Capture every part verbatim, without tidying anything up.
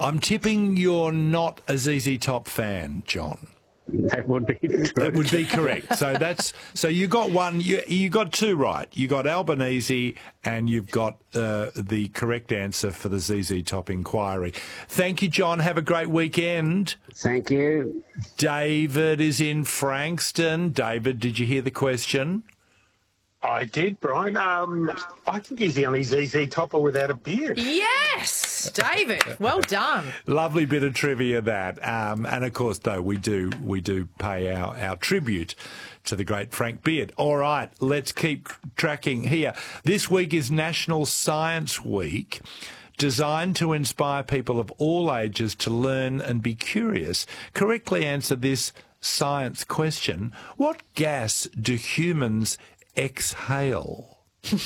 I'm tipping you're not a Z Z Top fan, John. That would be correct. That would be correct. So that's so you got one. You you got two right. You got Albanese, and you've got uh, the correct answer for the Z Z Top inquiry. Thank you, John. Have a great weekend. Thank you. David is in Frankston. David, did you hear the question? I did, Brian. Um, I think he's the only Z Z Topper without a beard. Yes, David. Well done. Lovely bit of trivia that, um, and of course, though we do we do pay our, our tribute to the great Frank Beard. All right, let's keep tracking here. This week is National Science Week, designed to inspire people of all ages to learn and be curious. Correctly answer this science question: what gas do humans exhale?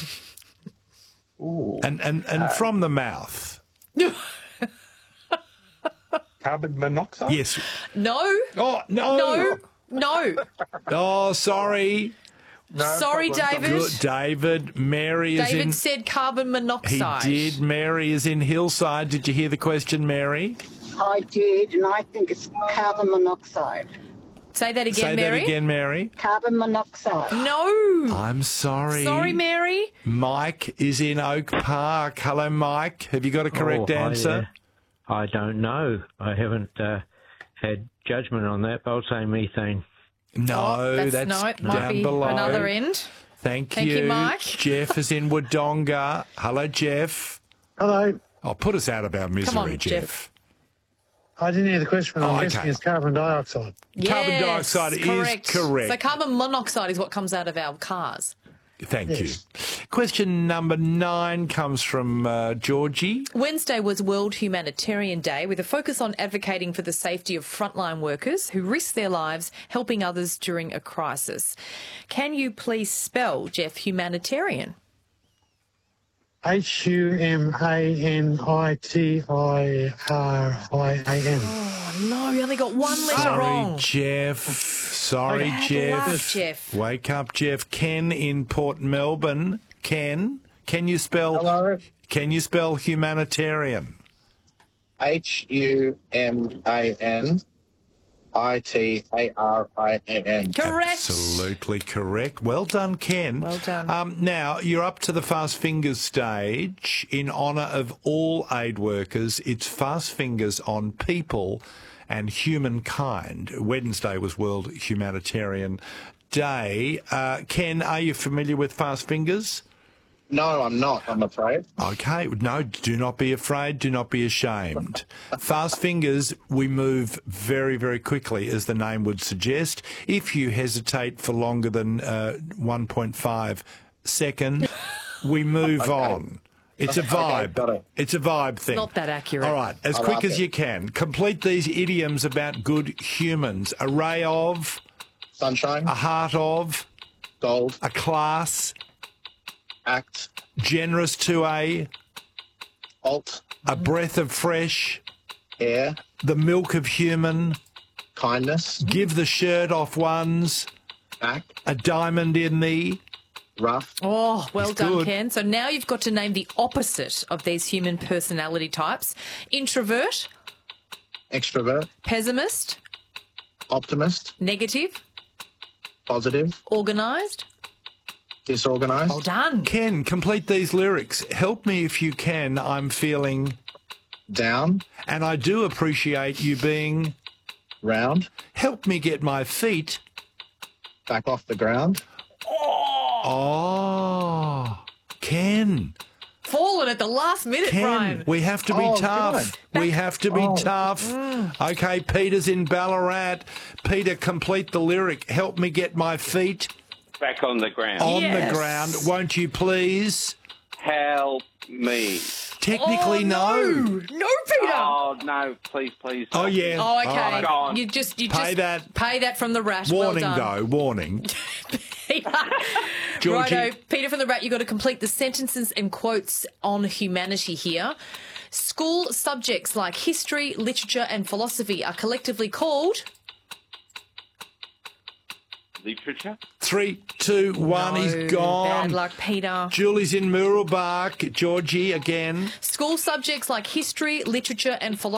Ooh. And and and uh, from the mouth. Carbon monoxide? Yes. No. Oh, no. No. No. Oh, sorry. No Sorry, problem. David. Good. David, Mary is David in... said carbon monoxide. He did. Mary is in Hillside. Did you hear the question, Mary? I did, and I think it's carbon monoxide. Say that again, Say Mary. that again, Mary. Carbon monoxide. No. I'm sorry. Sorry, Mary. Mike is in Oak Park. Hello, Mike. Have you got a correct Oh, I, answer? uh, I don't know. I haven't uh, had judgment on that, but I'll say methane. No, Oh, that's, that's no, it down might be below. another end. Thank, Thank you, Mike. Jeff is in Wodonga. Hello, Jeff. Hello. Oh, put us out of our misery, on, Jeff. Jeff. I didn't hear the question, but Oh, I'm okay. guessing it's carbon dioxide. Carbon Yes, dioxide correct. is correct. So carbon monoxide is what comes out of our cars. Thank Yes. you. Question number nine comes from uh, Georgie. Wednesday was World Humanitarian Day with a focus on advocating for the safety of frontline workers who risk their lives helping others during a crisis. Can you please spell, Jeff, humanitarian? H U M A N I T I R I A N. Oh, no, you only got one letter Sorry, wrong. Jeff. Sorry, Bad Jeff. luck, Jeff. Wake up, Jeff. Ken in Port Melbourne. Ken, can you spell? Hello. Can you spell humanitarian? H U M A N I T A R I N N. Correct. Absolutely correct. Well done, Ken. Well done. Um, now, you're up to the Fast Fingers stage. In honour of all aid workers, it's Fast Fingers on people and humankind. Wednesday was World Humanitarian Day. Uh, Ken, are you familiar with Fast Fingers? No, I'm not, I'm afraid. Okay, no, do not be afraid, do not be ashamed. Fast Fingers, we move very, very quickly, as the name would suggest. If you hesitate for longer than uh, one point five seconds, we move Okay. on. It's a Okay, vibe. got it. It's a vibe thing. Not that accurate. All right, as I quick like as it. you can. Complete these idioms about good humans. A ray of, Sunshine, a heart of, gold, a class, act, generous to a, alt, a breath of fresh, air, the milk of human, kindness, give the shirt off ones, act, a diamond in the... rough, Oh, well It's done, good. Ken. So now you've got to name the opposite of these human personality types. Introvert, extrovert, pessimist, optimist, negative, positive, organised. disorganized, Well done. Ken, complete these lyrics. Help me if you can. I'm feeling... down, And I do appreciate you being... round, Help me get my feet... back off the ground, Oh, Ken, Fallen at the last minute, Ken, Brian. we have to be Oh, tough. We have to be tough. Okay, Peter's in Ballarat. Peter, complete the lyric. Help me get my feet Back on the ground. on Yes. the ground. Won't you please? Help me. Technically, oh, no. no. No, Peter. Oh, no, please, please. Oh, yeah. Oh, okay. All right. Go on. You just, you Pay just that. pay that from the rat. Warning, well done. though. Warning. Peter. Georgie. Righto, Peter from the Rat, you've got to complete the sentences and quotes on humanity here. School subjects like history, literature and philosophy are collectively called... Literature? Three, two, one. No, He's gone. Bad luck, Peter. Julie's in Muralbark. Georgie again. School subjects like history, literature and philosophy